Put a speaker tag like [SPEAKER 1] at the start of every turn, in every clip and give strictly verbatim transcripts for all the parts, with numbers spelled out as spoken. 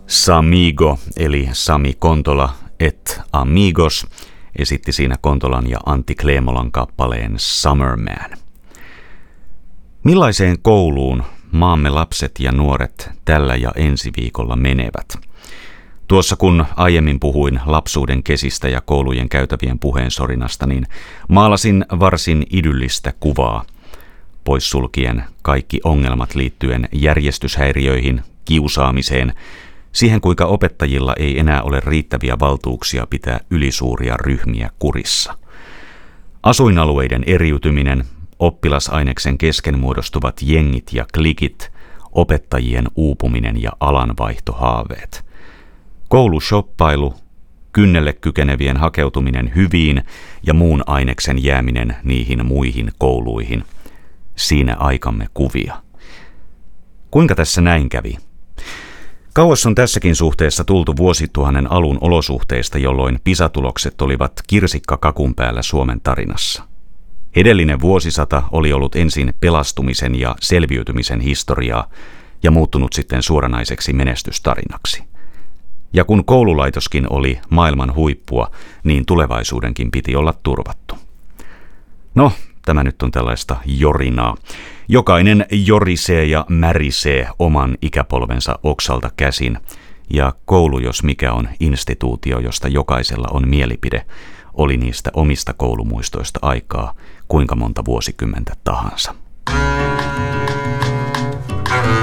[SPEAKER 1] Samigo eli Sami Kontola et Amigos esitti siinä Kontolan ja Antti Kleemolan kappaleen Summerman. Millaiseen kouluun maamme lapset ja nuoret tällä ja ensi viikolla menevät? Tuossa kun aiemmin puhuin lapsuuden kesistä ja koulujen käytävien puheensorinasta, niin maalasin varsin idyllistä kuvaa, poissulkien kaikki ongelmat liittyen järjestyshäiriöihin, kiusaamiseen, siihen kuinka opettajilla ei enää ole riittäviä valtuuksia pitää ylisuuria ryhmiä kurissa. Asuinalueiden eriytyminen, oppilasaineksen kesken muodostuvat jengit ja klikit, opettajien uupuminen ja alanvaihtohaaveet. Koulushoppailu, kynnelle kykenevien hakeutuminen hyviin ja muun aineksen jääminen niihin muihin kouluihin. Siinä aikamme kuvia. Kuinka tässä näin kävi? Kauas on tässäkin suhteessa tultu vuosituhannen alun olosuhteista, jolloin PISA-tulokset olivat kirsikka kakun päällä Suomen tarinassa. Edellinen vuosisata oli ollut ensin pelastumisen ja selviytymisen historiaa ja muuttunut sitten suoranaiseksi menestystarinaksi. Ja kun koululaitoskin oli maailman huippua, niin tulevaisuudenkin piti olla turvattu. No, tämä nyt on tällaista jorinaa. Jokainen jorisee ja märisee oman ikäpolvensa oksalta käsin, ja koulu, jos mikä, on instituutio, josta jokaisella on mielipide, oli niistä omista koulumuistoista aikaa kuinka monta vuosikymmentä tahansa.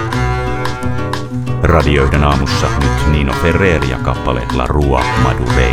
[SPEAKER 1] Radioiden aamussa nyt Nino Ferrer ja kappale La Rua Madurei.